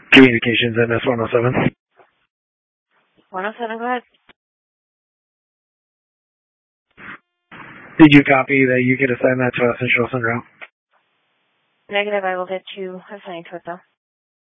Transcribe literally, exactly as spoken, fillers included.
Communications N S one oh seven. one oh seven, go ahead. Did you copy that you could assign that to us and show us en route? Negative, I will get you assigned to it though.